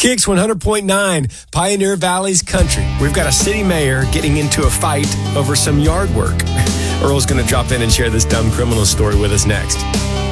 Kicks 100.9, Pioneer Valley's country. We've got a city mayor getting into a fight over some yard work. Earl's going to drop in and share this dumb criminal story with us next.